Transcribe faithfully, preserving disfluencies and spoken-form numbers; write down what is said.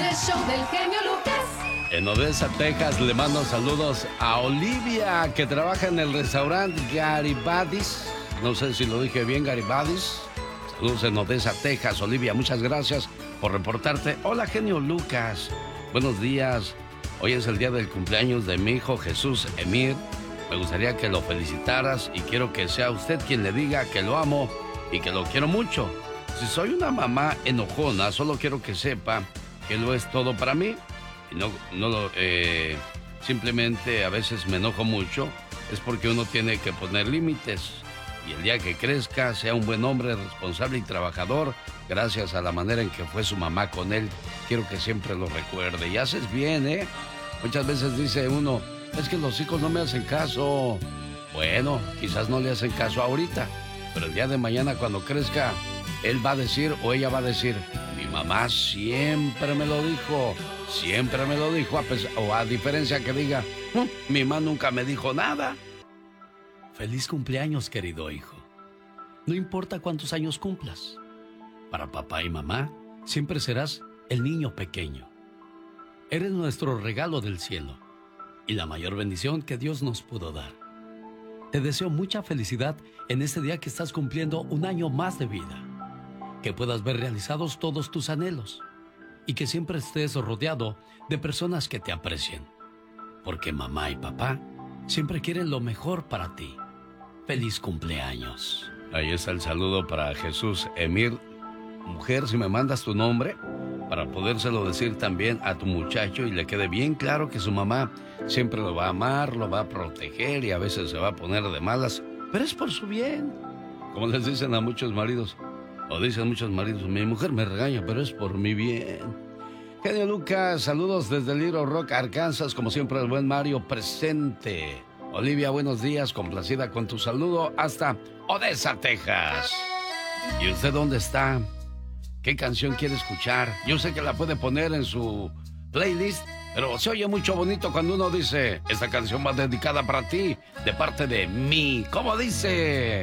el show del genio Lucas. En Odessa, Texas, le mando saludos a Olivia, que trabaja en el restaurante Garibaldi's. No sé si lo dije bien, Garibaldi's. Saludos en Odessa, Texas. Olivia, muchas gracias por reportarte. Hola, genio Lucas. Buenos días. Hoy es el día del cumpleaños de mi hijo Jesús Emir. Me gustaría que lo felicitaras y quiero que sea usted quien le diga que lo amo y que lo quiero mucho. Si soy una mamá enojona, solo quiero que sepa que lo es todo para mí. Y no, no lo, eh, simplemente a veces me enojo mucho. Es porque uno tiene que poner límites. Y el día que crezca, sea un buen hombre responsable y trabajador, gracias a la manera en que fue su mamá con él. Quiero que siempre lo recuerde. Y haces bien, ¿eh? Muchas veces dice uno, es que los hijos no me hacen caso. Bueno, quizás no le hacen caso ahorita, pero el día de mañana cuando crezca, él va a decir o ella va a decir, mi mamá siempre me lo dijo, siempre me lo dijo, a pesar, o a diferencia que diga, "Mm, mi mamá nunca me dijo nada". Feliz cumpleaños, querido hijo. No importa cuántos años cumplas, para papá y mamá siempre serás el niño pequeño. Eres nuestro regalo del cielo y la mayor bendición que Dios nos pudo dar. Te deseo mucha felicidad en este día que estás cumpliendo un año más de vida. Que puedas ver realizados todos tus anhelos y que siempre estés rodeado de personas que te aprecien. Porque mamá y papá siempre quieren lo mejor para ti. Feliz cumpleaños. Ahí está el saludo para Jesús Emir. Mujer, si me mandas tu nombre, para podérselo decir también a tu muchacho y le quede bien claro que su mamá siempre lo va a amar, lo va a proteger y a veces se va a poner de malas, pero es por su bien. Como les dicen a muchos maridos, o dicen muchos maridos, mi mujer me regaña, pero es por mi bien. Genio Lucas, saludos desde Little Rock, Arkansas, como siempre el buen Mario presente. Olivia, buenos días, complacida con tu saludo hasta Odessa, Texas. ¿Y usted dónde está? ¿Qué canción quiere escuchar? Yo sé que la puede poner en su playlist, pero se oye mucho bonito cuando uno dice, esta canción va dedicada para ti, de parte de mí. ¿Cómo dice?